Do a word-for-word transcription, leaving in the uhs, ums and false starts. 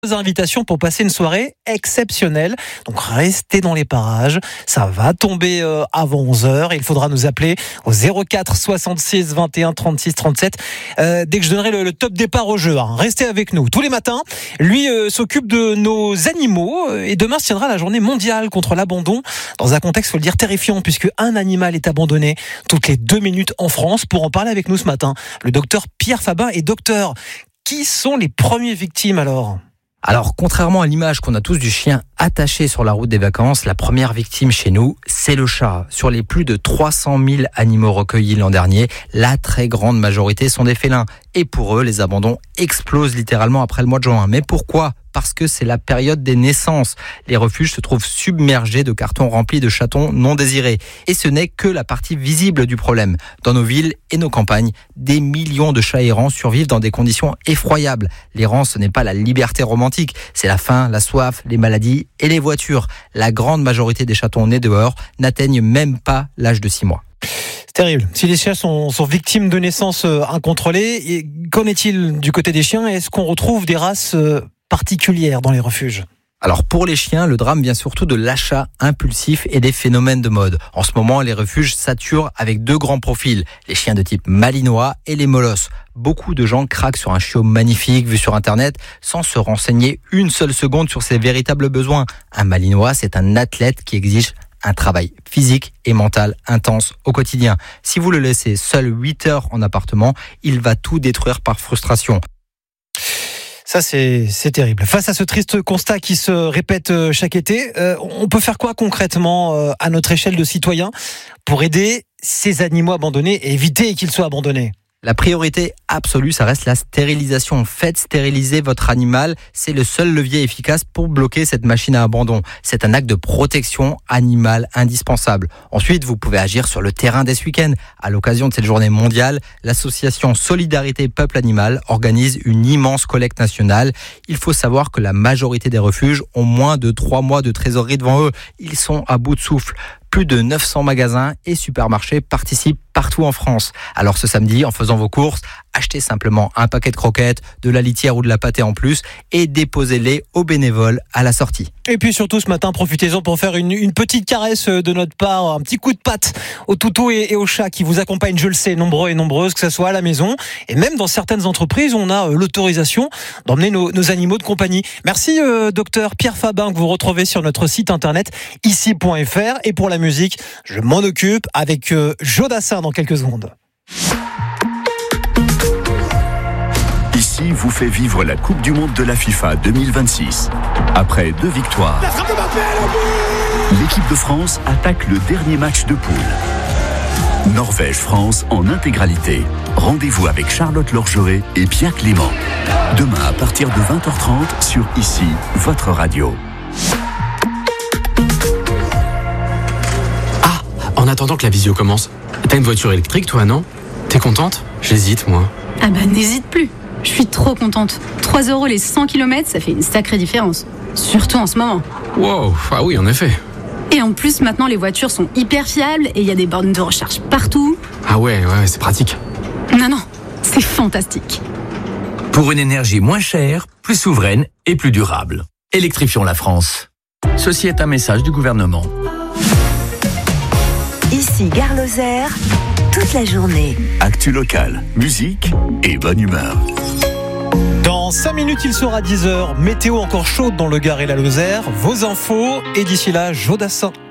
Invitations pour passer une soirée exceptionnelle. Donc restez dans les parages, ça va tomber euh, avant onze heures et il faudra nous appeler au zéro quatre soixante-six vingt et un trente-six trente-sept euh, dès que je donnerai le, le top départ au jeu. Hein. Restez avec nous tous les matins. Lui euh, s'occupe de nos animaux euh, et demain se tiendra la journée mondiale contre l'abandon dans un contexte, faut le dire, terrifiant puisque un animal est abandonné toutes les deux minutes en France. Pour en parler avec nous ce matin, le docteur Pierre Fabin. Et docteur, qui sont les premières victimes alors ? Alors, contrairement à l'image qu'on a tous du chien attaché sur la route des vacances, la première victime chez nous, c'est le chat. Sur les plus de trois cent mille animaux recueillis l'an dernier, la très grande majorité sont des félins. Et pour eux, les abandons explosent littéralement après le mois de juin. Mais pourquoi ? Parce que c'est la période des naissances. Les refuges se trouvent submergés de cartons remplis de chatons non désirés. Et ce n'est que la partie visible du problème. Dans nos villes et nos campagnes, des millions de chats errants survivent dans des conditions effroyables. L'errance, ce n'est pas la liberté romantique, c'est la faim, la soif, les maladies et les voitures. La grande majorité des chatons nés dehors n'atteignent même pas l'âge de six mois. C'est terrible. Si les chiens sont, sont victimes de naissances incontrôlées, et qu'en est-il du côté des chiens ? Est-ce qu'on retrouve des races particulières dans les refuges ? Alors pour les chiens, le drame vient surtout de l'achat impulsif et des phénomènes de mode. En ce moment, les refuges saturent avec deux grands profils, les chiens de type malinois et les molosses. Beaucoup de gens craquent sur un chiot magnifique vu sur Internet sans se renseigner une seule seconde sur ses véritables besoins. Un malinois, c'est un athlète qui exige un travail physique et mental intense au quotidien. Si vous le laissez seul huit heures en appartement, il va tout détruire par frustration. Ça, c'est, c'est terrible. Face à ce triste constat qui se répète chaque été, euh, on peut faire quoi concrètement euh, à notre échelle de citoyens pour aider ces animaux abandonnés et éviter qu'ils soient abandonnés ? La priorité absolue, ça reste la stérilisation. Faites stériliser votre animal, c'est le seul levier efficace pour bloquer cette machine à abandon. C'est un acte de protection animale indispensable. Ensuite, vous pouvez agir sur le terrain dès ce week-end. À l'occasion de cette journée mondiale, l'association Solidarité Peuple Animal organise une immense collecte nationale. Il faut savoir que la majorité des refuges ont moins de trois mois de trésorerie devant eux. Ils sont à bout de souffle. Plus de neuf cents magasins et supermarchés participent partout en France. Alors ce samedi, en faisant vos courses, achetez simplement un paquet de croquettes, de la litière ou de la pâtée en plus et déposez-les aux bénévoles à la sortie. Et puis surtout ce matin, profitez-en pour faire une, une petite caresse de notre part, un petit coup de patte aux toutous et, et aux chats qui vous accompagnent, je le sais, nombreux et nombreuses, que ce soit à la maison. Et même dans certaines entreprises, on a l'autorisation d'emmener nos, nos animaux de compagnie. Merci euh, docteur Pierre Fabin, que vous retrouvez sur notre site internet ici point f r. Et pour la musique, je m'en occupe avec euh, Jodassin dans quelques secondes. Ici vous fait vivre la Coupe du Monde de la FIFA deux mille vingt-six. Après deux victoires, l'équipe de France attaque le dernier match de poule. Norvège-France en intégralité. Rendez-vous avec Charlotte Lorgeret et Pierre Clément. Demain à partir de vingt heures trente sur Ici, votre radio. Ah, en attendant que la visio commence, t'as une voiture électrique toi, non ? T'es contente ? J'hésite moi. Ah bah n'hésite plus. Je suis trop contente. trois euros les cent kilomètres, ça fait une sacrée différence. Surtout en ce moment. Wow, ah oui, en effet. Et en plus, maintenant, les voitures sont hyper fiables et il y a des bornes de recharge partout. Ah ouais, ouais, c'est pratique. Non, non, c'est fantastique. Pour une énergie moins chère, plus souveraine et plus durable. Électrifions la France. Ceci est un message du gouvernement. Ici, Gare Lozère, toute la journée. Actu locale, musique et bonne humeur. Dans cinq minutes, il sera dix heures. Météo encore chaude dans le Gard et la Lozère. Vos infos. Et d'ici là, Jodassin.